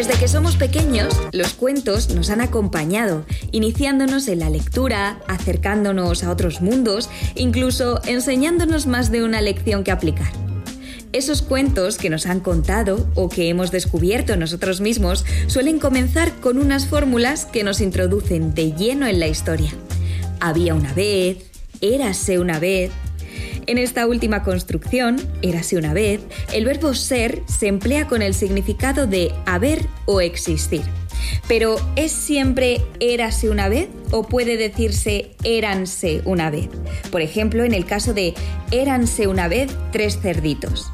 Desde que somos pequeños, los cuentos nos han acompañado, iniciándonos en la lectura, acercándonos a otros mundos, incluso enseñándonos más de una lección que aplicar. Esos cuentos que nos han contado o que hemos descubierto nosotros mismos suelen comenzar con unas fórmulas que nos introducen de lleno en la historia. Había una vez, érase una vez. En esta última construcción, érase una vez, el verbo ser se emplea con el significado de haber o existir. Pero, ¿es siempre érase una vez o puede decirse éranse una vez? Por ejemplo, en el caso de éranse una vez 3 cerditos.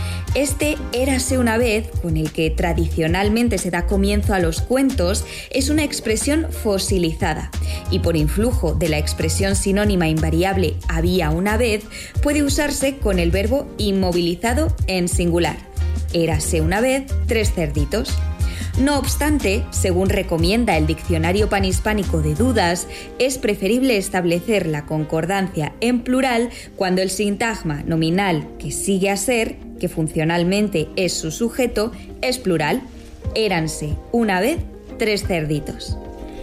Este érase una vez, con el que tradicionalmente se da comienzo a los cuentos, es una expresión fosilizada y por influjo de la expresión sinónima invariable había una vez, puede usarse con el verbo inmovilizado en singular. Érase una vez 3 cerditos. No obstante, según recomienda el Diccionario Panhispánico de Dudas, es preferible establecer la concordancia en plural cuando el sintagma nominal que sigue a ser, que funcionalmente es su sujeto, es plural. Éranse una vez 3 cerditos.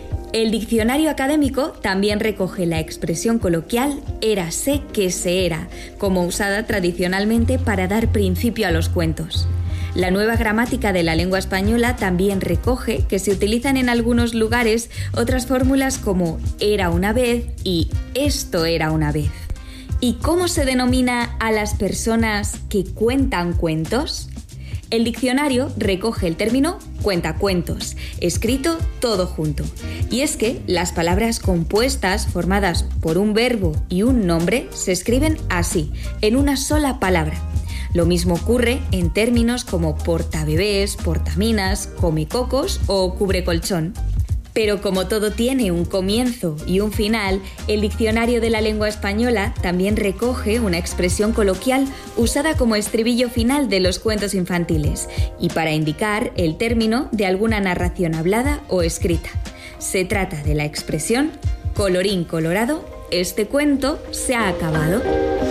El diccionario académico también recoge la expresión coloquial érase que se era, como usada tradicionalmente para dar principio a los cuentos. La nueva gramática de la lengua española también recoge que se utilizan en algunos lugares otras fórmulas como era una vez y esto era una vez. ¿Y cómo se denomina a las personas que cuentan cuentos? El diccionario recoge el término cuentacuentos, escrito todo junto. Y es que las palabras compuestas formadas por un verbo y un nombre se escriben así, en una sola palabra. Lo mismo ocurre en términos como portabebés, portaminas, comecocos o cubrecolchón. Pero como todo tiene un comienzo y un final, el Diccionario de la Lengua Española también recoge una expresión coloquial usada como estribillo final de los cuentos infantiles y para indicar el término de alguna narración hablada o escrita. Se trata de la expresión colorín colorado, este cuento se ha acabado.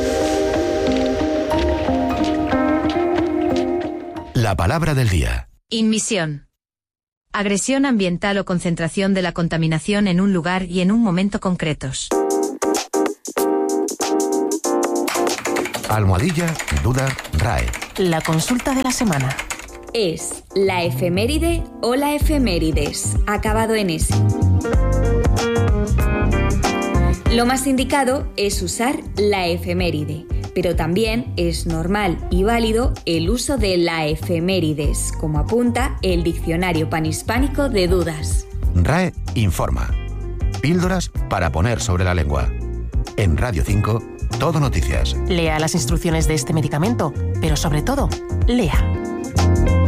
La palabra del día. Inmisión. Agresión ambiental o concentración de la contaminación en un lugar y en un momento concretos. Almohadilla, duda, RAE. La consulta de la semana. ¿Es la efeméride o la efemérides? Acabado en S. Lo más indicado es usar la efeméride, pero también es normal y válido el uso de la efemérides, como apunta el Diccionario Panhispánico de Dudas. RAE informa. Píldoras para poner sobre la lengua. En Radio 5, Todo Noticias. Lea las instrucciones de este medicamento, pero sobre todo, lea.